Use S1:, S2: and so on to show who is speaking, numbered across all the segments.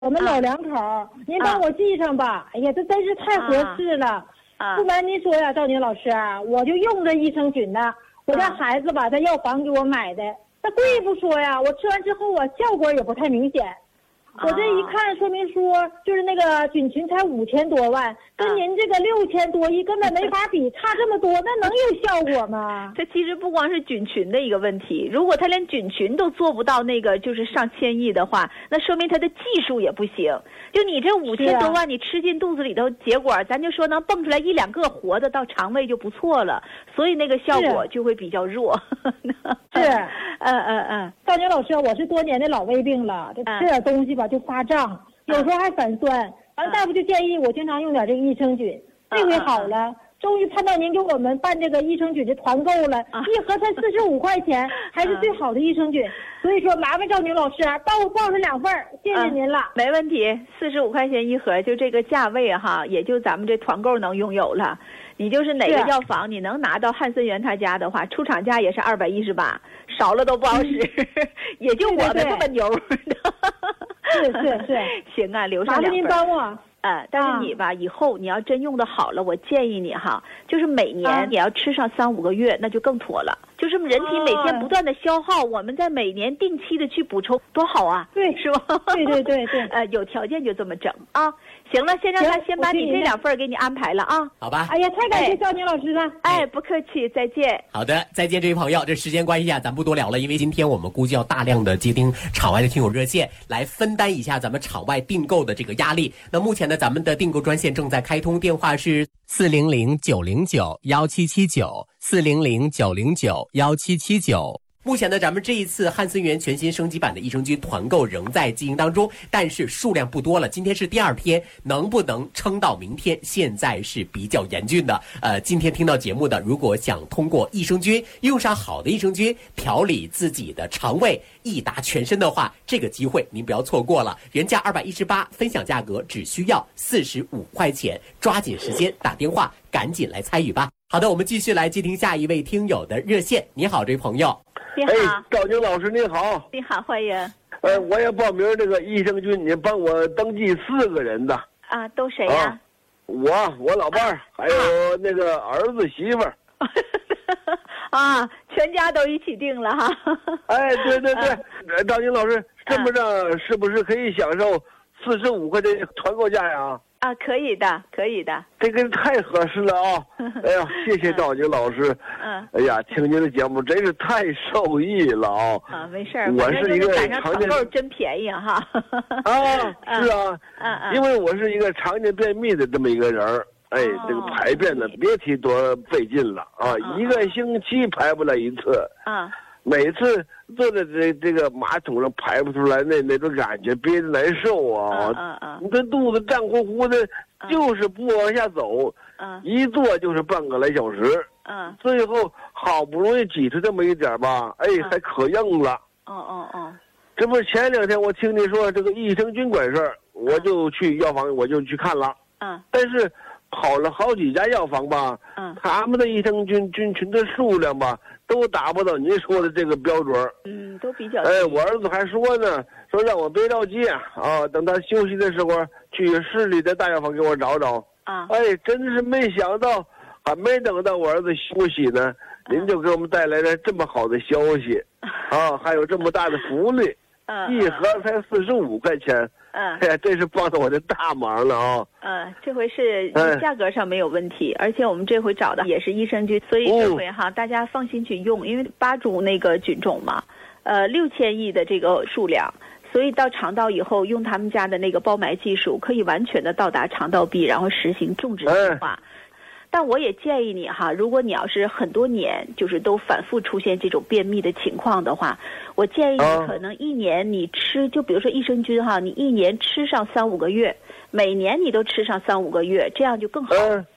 S1: 我们老两口，您帮我记上吧。哎呀，这真是太合适了。不瞒您说呀，赵宁老师，我就用这益生菌呢。我家孩子吧，在药房给我买的，那贵不说呀，我吃完之后啊，效果也不太明显。我这一看说明书，就是那个菌群才5000多万，跟您这个6000多亿根本没法比，差这么多，那能有效果吗？
S2: 这其实不光是菌群的一个问题，如果他连菌群都做不到那个就是上千亿的话，那说明他的技术也不行。就你这5000多万，你吃进肚子里头，结果咱就说能蹦出来1、2个活的到肠胃就不错了，所以那个效果就会比较弱。
S1: 是，赵宁老师，我是多年的老胃病了，这吃点东西吧就发胀，有时候还反酸。完了，大夫就建议我经常用点这个益生菌。这回好了，终于盼到您给我们办这个益生菌的团购了，一盒才45块钱，还是最好的益生菌。所以说，麻烦赵宁老师报上2份，谢谢您了。
S2: 没问题，45块钱一盒，就这个价位哈，也就咱们这团购能拥有了。你就是哪个药房，你能拿到汉森源他家的话，出厂价也是218，少了都不好使，也就我们这么牛。
S1: 是，
S2: 行啊，留上2份。
S1: 麻烦您帮我。
S2: 但是你吧，以后你要真用的好了，我建议你哈，就是每年你要吃上3、5个月，那就更妥了。就是人体每天不断的消耗，我们在每年定期的去补充，多好啊！
S1: 对，
S2: 是吧？
S1: 对。
S2: 有条件就这么整啊。行了，先让他先把你这2份给你安排了啊。
S3: 好吧。
S1: 哎呀，太感谢赵宁老师了。
S2: 不客气，再见。
S3: 好的，再见，这位朋友。这时间关系啊，咱不多聊了，因为今天我们估计要大量的接听场外的听友热线，来分担一下咱们场外订购的这个压力。那目前呢，咱们的订购专线正在开通，电话是400-909-1779，400-909-1779。目前呢，咱们这一次汉森源全新升级版的益生菌团购仍在进行当中，但是数量不多了。今天是第2天，能不能撑到明天，现在是比较严峻的。今天听到节目的，如果想通过益生菌用上好的益生菌调理自己的肠胃，益达全身的话，这个机会您不要错过了。原价218，分享价格只需要45块钱，抓紧时间打电话，赶紧来参与吧。好的，我们继续来接听下一位听友的热线。你好，这位朋友。
S2: 你好，
S4: 赵宁老师您好。
S2: 你好，欢迎。
S4: 我也报名这个益生菌，你帮我登记4个人的。
S2: 都谁呀？
S4: 我老伴儿，还有那个儿子媳妇儿。
S2: 全家都一起定了哈。
S4: 对，赵宁老师，这么着是不是可以享受45块的团购价呀？
S2: 可以的。
S4: 这个太合适了啊！哎呀，谢谢赵宁老师。哎呀，听您的节目真是太受益了啊！
S2: 没事儿，
S4: 我是一个
S2: 常年购真便宜哈。
S4: 是啊，因为我是一个常年便秘的这么一个人儿。这个排便呢，别提多费劲了啊！1个星期排不了1次。每次坐在这个马桶上排不出来，那种感觉憋得难受啊！你这肚子胀乎乎的，就是不往下走，一坐就是半个来小时。最后好不容易挤出这么一点吧，还可硬了。这不前2天我听你说这个益生菌管事儿，我就去药房我就去看了。但是跑了好几家药房吧，他们的益生菌菌群的数量吧，都达不到您说的这个标准。
S2: 都比较。
S4: 我儿子还说呢，说让我别着急等他休息的时候去市里的大药房给我找找。真是没想到，还没等到我儿子休息呢，您就给我们带来了这么好的消息，还有这么大的福利，一盒才45块钱。这是帮了我的大忙了
S2: 这回是价格上没有问题，而且我们这回找的也是益生菌，所以这回大家放心去用，因为8种那个菌种嘛，6000亿的这个数量，所以到肠道以后用他们家的那个包埋技术，可以完全的到达肠道壁，然后实行种植计划。但我也建议你如果你要是很多年就是都反复出现这种便秘的情况的话，我建议你可能1年你吃，就比如说益生菌你1年吃上3、5个月，每年你都吃上3、5个月，这样就更好。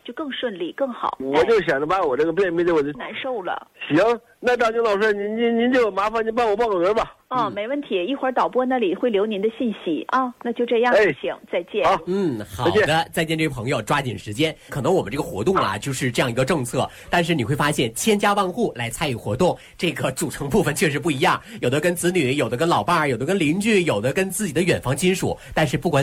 S2: 就更顺利更好。
S4: 我就想着把我这个便秘的我就
S2: 难受了。
S4: 行，那张晶老师，您就麻烦您帮我报个名吧。
S2: 没问题，一会儿导播那里会留您的信息啊。那就这样，行，再见。
S3: 好的，再见，这位朋友，抓紧时间。可能我们这个活动啊，就是这样一个政策，但是你会发现千家万户来参与活动，这个组成部分确实不一样，有的跟子女，有的跟老伴儿，有的跟邻居，有的跟自己的远房亲属，但是不管